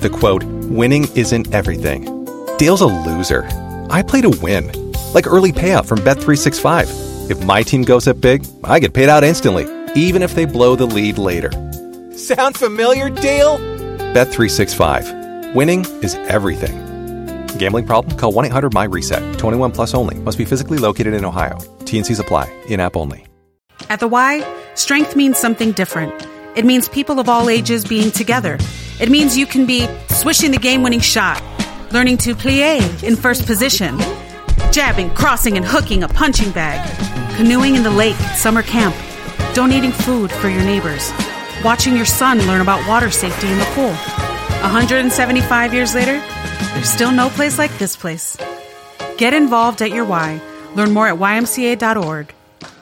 with the quote, "Winning isn't everything." Dale's a loser. I play to win. Like early payout from Bet365. If my team goes up big, I get paid out instantly, even if they blow the lead later. Sound familiar, Dale? Bet365. Winning is everything. Gambling problem? Call 1-800-MY-RESET. 21 plus only. Must be physically located in Ohio. T&Cs apply. In-app only. At the Y, strength means something different. It means people of all ages being together. It means you can be swishing the game-winning shot, learning to plie in first position, jabbing, crossing, and hooking a punching bag, canoeing in the lake at summer camp, donating food for your neighbors, watching your son learn about water safety in the pool. 175 years later, there's still no place like this place. Get involved at your Y. Learn more at ymca.org.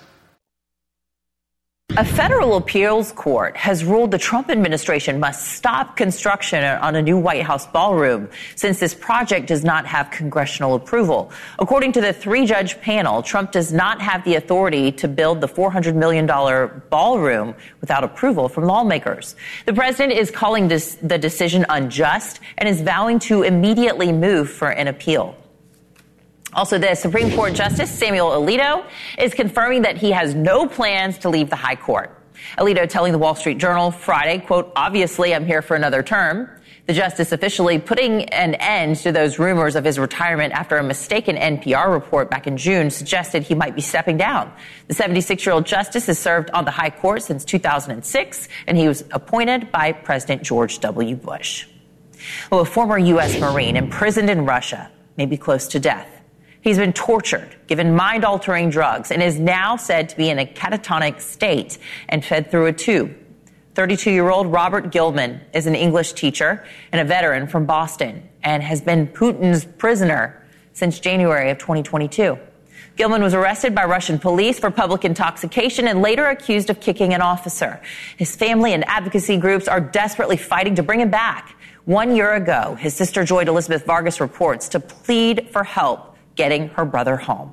A federal appeals court has ruled the Trump administration must stop construction on a new White House ballroom since this project does not have congressional approval. According to the three-judge panel, Trump does not have the authority to build the $400 million ballroom without approval from lawmakers. The president is calling the decision unjust and is vowing to immediately move for an appeal. Also, the Supreme Court Justice Samuel Alito is confirming that he has no plans to leave the high court. Alito telling the Wall Street Journal Friday, quote, "Obviously, I'm here for another term." The justice officially putting an end to those rumors of his retirement after a mistaken NPR report back in June suggested he might be stepping down. The 76-year-old justice has served on the high court since 2006, and he was appointed by President George W. Bush. Well, a former U.S. Marine imprisoned in Russia may be close to death. He's been tortured, given mind-altering drugs, and is now said to be in a catatonic state and fed through a tube. 32-year-old Robert Gilman is an English teacher and a veteran from Boston and has been Putin's prisoner since January of 2022. Gilman was arrested by Russian police for public intoxication and later accused of kicking an officer. His family and advocacy groups are desperately fighting to bring him back. 1 year ago, his sister Joy Elizabeth Vargas reports to plead for help getting her brother home.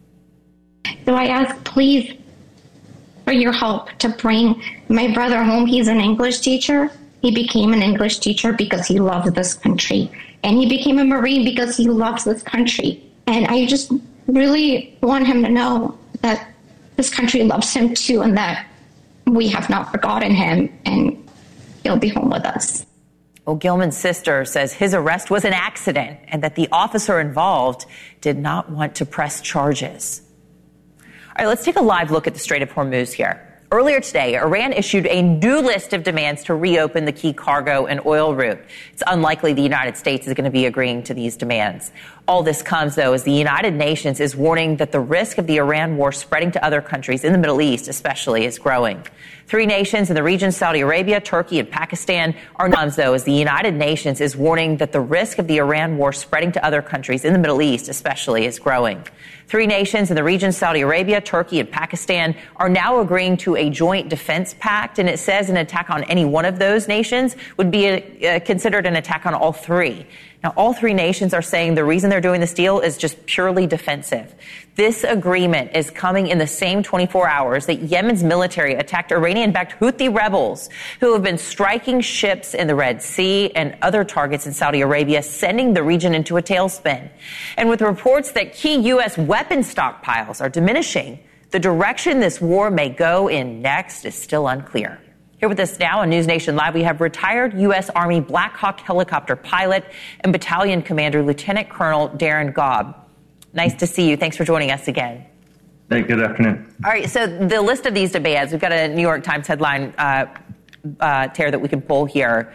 So I ask, please, for your help to bring my brother home. He's an English teacher. He became an English teacher because he loves this country. And he became a Marine because he loves this country. And I just really want him to know that this country loves him too, and that we have not forgotten him, and he'll be home with us. Well, Gilman's sister says his arrest was an accident and that the officer involved did not want to press charges. All right, let's take a live look at the Strait of Hormuz here. Earlier today, Iran issued a new list of demands to reopen the key cargo and oil route. It's unlikely the United States is going to be agreeing to these demands. All this comes, though, as the United Nations is warning that the risk of the Iran war spreading to other countries in the Middle East, especially, is growing. Three nations in the region, Saudi Arabia, Turkey, and Pakistan, are not, though, as the United Nations is warning that the risk of the Iran war spreading to other countries in the Middle East, especially, is growing. Three nations in the region, Saudi Arabia, Turkey, and Pakistan, are now agreeing to a joint defense pact, and it says an attack on any one of those nations would be considered an attack on all three. Now, all three nations are saying the reason they're doing this deal is just purely defensive. This agreement is coming in the same 24 hours that Yemen's military attacked Iranian-backed Houthi rebels who have been striking ships in the Red Sea and other targets in Saudi Arabia, sending the region into a tailspin. And with reports that key U.S. weapon stockpiles are diminishing, the direction this war may go in next is still unclear. Here with us now on News Nation Live, we have retired U.S. Army Black Hawk helicopter pilot and battalion commander Lieutenant Colonel Darren Gaub. Nice to see you. Thanks for joining us again. Hey, good afternoon. All right, so the list of these demands, we've got a New York Times headline, Tara, that we can pull here.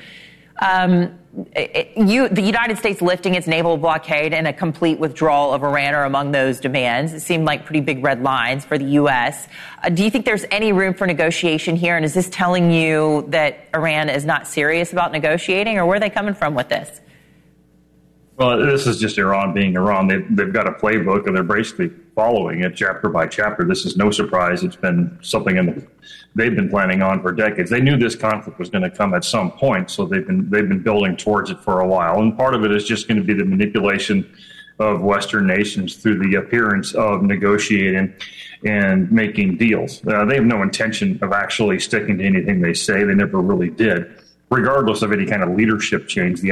The United States lifting its naval blockade and a complete withdrawal of Iran are among those demands. It seemed like pretty big red lines for the U.S. Do you think there's any room for negotiation here? And is this telling you that Iran is not serious about negotiating, or where are they coming from with this? Well, this is just Iran being Iran. They've got a playbook, and they're basically following it chapter by chapter. This is no surprise. It's been something they've been planning on for decades. They knew this conflict was going to come at some point, so they've been building towards it for a while. And part of it is just going to be the manipulation of Western nations through the appearance of negotiating and making deals. They have no intention of actually sticking to anything they say. They never really did. Regardless of any kind of leadership change, the